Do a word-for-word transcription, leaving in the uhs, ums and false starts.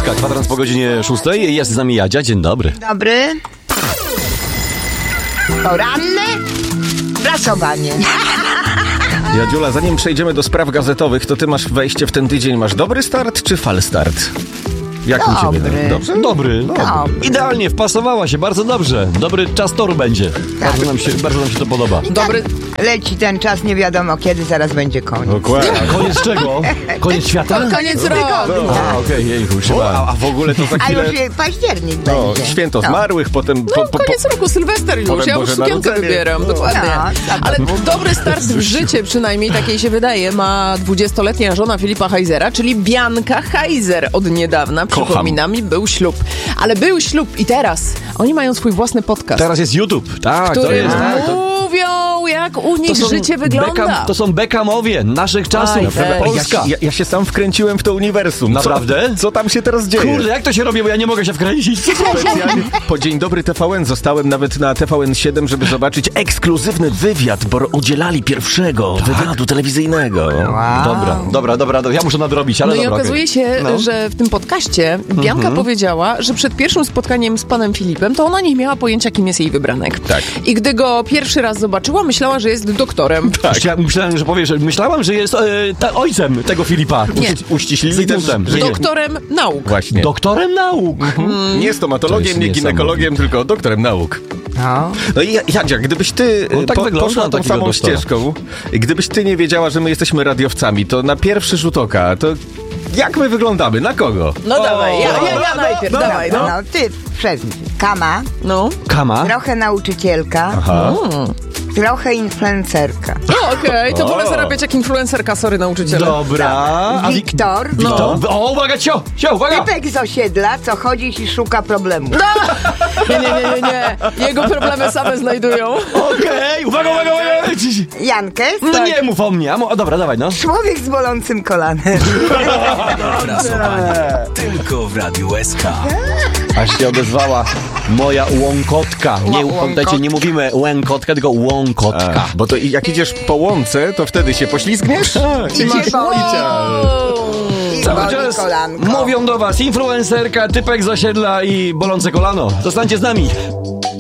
U S K, kwadrans po godzinie szóstej. Jest z nami Jadzia. Dzień dobry. Dobry. Poranne prasowanie. Jadziula, zanim przejdziemy do spraw gazetowych, to ty masz wejście w ten tydzień. Masz dobry start czy fal start? Jak u ciebie? Dobry. Dobrze? Dobry. Dobry. Idealnie, wpasowała się, bardzo dobrze. Dobry czas toru będzie. Bardzo nam się, bardzo nam się to podoba. Dobry. Leci ten czas, nie wiadomo kiedy, zaraz będzie koniec. Dokładnie. Koniec czego? Koniec świata? Koniec roku. A, okej, okay, jejku, O, trzeba. a, a w ogóle to za A chwilę... już je- październik No, będzie. święto No. zmarłych, potem... No, koniec roku, Sylwester już, Potem ja już Boże sukienkę Narodzenie. wybieram, dokładnie. No, Ale dobry start w życie, przynajmniej takiej się wydaje, ma dwudziestoletnia żona Filipa Heisera, czyli Bianka Heiser od niedawna. Przypomina mi, był ślub. Ale był ślub i teraz oni mają swój własny podcast, Teraz jest YouTube. Tak, to który jest. Tak, to... mówią, jak u nich To są życie wygląda. Beckham, to są Beckhamowie naszych czasów. Aj, Naprawdę, weź. Polska. Ja, ja, ja się sam wkręciłem w to uniwersum. Naprawdę? Co, co tam się teraz dzieje? Kurde, jak to się robi, bo ja nie mogę się wkręcić. Specjalnie po Dzień Dobry T V N zostałem nawet na T V N siedem, żeby zobaczyć ekskluzywny wywiad, bo udzielali pierwszego wywiadu telewizyjnego. Dobra, dobra, dobra, dobra, ja muszę nadrobić, ale No i dobra, okazuje okej. się, No. że w tym podcaście Bianka Mhm. powiedziała, że przed pierwszym spotkaniem z panem Filipem to ona nie miała pojęcia, kim jest jej wybranek. Tak. I gdy go pierwszy raz zobaczyła, myślała, że jest doktorem. Tak. Ja myślałem, że powiesz, myślałam, że jest e, ta, ojcem tego Filipa. Nie. Uściślili też, Zygmuntem. że nie, Doktorem nauk. właśnie. Doktorem nauk. Nie To stomatologiem, jest nie niesamowite. ginekologiem, tylko doktorem nauk. No. No i Jadzia, gdybyś ty No tak po, wygląda poszła na tą takiego samą doktora. ścieżką, gdybyś ty nie wiedziała, że my jesteśmy radiowcami, to na pierwszy rzut oka, to jak my wyglądamy? Na kogo? No dawaj, ja, ja, ja najpierw, no, dawaj, No, no. no ty przez mnie. Kama, No, Kama. trochę nauczycielka, Aha. trochę influencerka. no okej, to O. wolę zarabiać jak influencerka, sorry nauczyciele. Dobra. A Wik- Wiktor, No. O, uwaga, cio, cio, uwaga. typek z osiedla, co chodzi i szuka problemu. Nie, nie, nie, nie, nie. Jego problemy same znajdują. Okej, uwaga, uwaga, uwaga. Jankę, No nie mów o mnie. A mo- o, dobra, dawaj, no. człowiek z bolącym kolanem. Prasowanie tylko w Radiu S K. Aż się odezwała moja łąkotka. Nie, Ła- pamiętajcie, nie mówimy łękotka, tylko łąkotka. Bo to i jak idziesz po łące, to wtedy się poślizgniesz i masz się boi. I Cały boli czas kolanko. mówią do was influencerka, typek z osiedla i bolące kolano. Zostańcie z nami.